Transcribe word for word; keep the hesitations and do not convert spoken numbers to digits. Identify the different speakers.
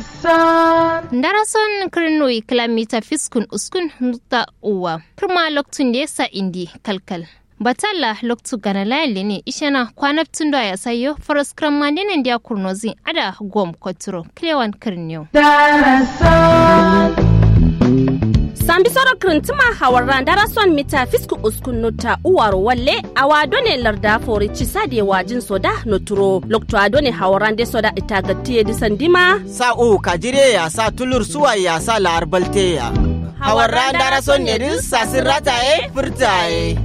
Speaker 1: Darason kirnoi kilomita fiskun uskun nuta uwa. Kirma loktun da yasa indi kalkal. Batalla loktu gana layali ne ishana kwanaptun da ya sayo faras kramandinin da kurnozin ada gom koturo klewan kirniyo. Darason
Speaker 2: Sambi soro krintuma hawarran darason mita fisku uskun nuta uwaro walle awa done larda fori cisade wajin soda noturo lokto adone hawarran de soda itagatiye disandima
Speaker 3: sa u kajire ya sa tulur suwa ya sa larbalte ya hawarran darason ne din sasirata e furtaye